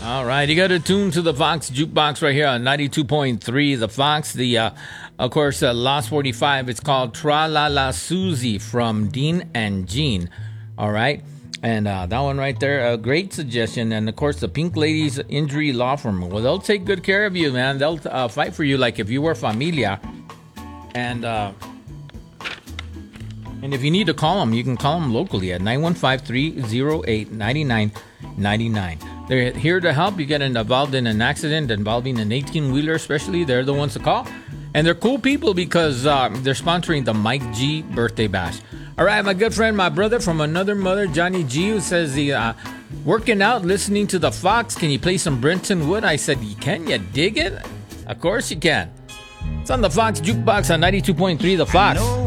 All right, you got to tune to the Fox Jukebox right here on 92.3 The Fox. Of course, Lost 45, it's called Tra La La Susie from Dean and Jean. All right, and that one right there, a great suggestion. And of course, the Pink Ladies Injury Law Firm. Well, they'll take good care of you, man. They'll fight for you like if you were familia. And if you need to call them, you can call them locally at 915-308-9999. They're here to help you get involved in an accident involving an 18-wheeler especially. They're the ones to call. And they're cool people because they're sponsoring the Mike G birthday bash. All right, my good friend, my brother from another mother, Johnny G, who says he working out, listening to the Fox. Can you play some Brenton Wood? I said, can you dig it? Of course you can. It's on the Fox Jukebox on 92.3 The Fox.